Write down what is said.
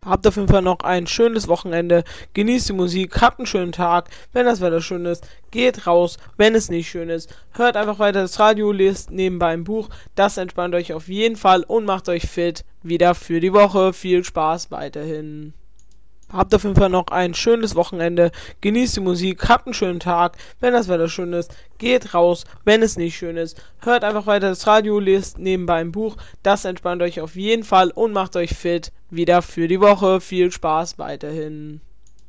Habt auf jeden Fall noch ein schönes Wochenende. Genießt die Musik, habt einen schönen Tag. Wenn das Wetter schön ist, geht raus. Wenn es nicht schön ist, hört einfach weiter das Radio, lest nebenbei ein Buch. Das entspannt euch auf jeden Fall und macht euch fit wieder für die Woche. Viel Spaß weiterhin. Habt auf jeden Fall noch ein schönes Wochenende. Genießt die Musik, habt einen schönen Tag. Wenn das Wetter schön ist, geht raus. Wenn es nicht schön ist, hört einfach weiter das Radio, lest nebenbei ein Buch. Das entspannt euch auf jeden Fall und macht euch fit wieder für die Woche. Viel Spaß weiterhin. Habt auf jeden Fall noch ein schönes Wochenende. Genießt die Musik, habt einen schönen Tag. Wenn das Wetter schön ist, geht raus. Wenn es nicht schön ist, hört einfach weiter das Radio, lest nebenbei ein Buch. Das entspannt euch auf jeden Fall und macht euch fit wieder für die Woche. Viel Spaß weiterhin.